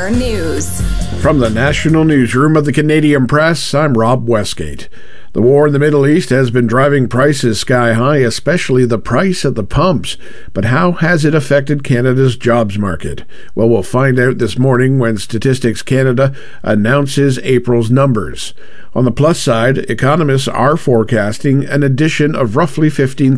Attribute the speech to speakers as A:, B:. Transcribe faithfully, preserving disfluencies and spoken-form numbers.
A: News.
B: From the National Newsroom of the Canadian Press, I'm Rob Westgate. The war in the Middle East has been driving prices sky high, especially the price at the pumps. But how has it affected Canada's jobs market? Well, we'll find out this morning when Statistics Canada announces April's numbers. On the plus side, economists are forecasting an addition of roughly fifteen